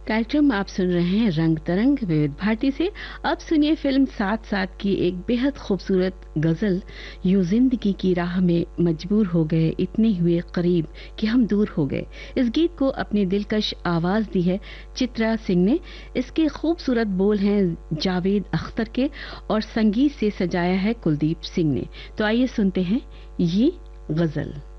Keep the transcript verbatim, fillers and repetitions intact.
कार्यक्रम आप सुन रहे हैं रंग तरंग विविध भारती से। अब सुनिए फिल्म साथ साथ की एक बेहद खूबसूरत गजल। यूं जिंदगी की राह में मजबूर हो गए, इतने हुए करीब कि हम दूर हो गए। इस गीत को अपनी दिलकश आवाज दी है चित्रा सिंह ने। इसके खूबसूरत बोल हैं जावेद अख्तर के और संगीत से सजाया है कुलदीप सिंह ने। तो आइए सुनते हैं ये गजल।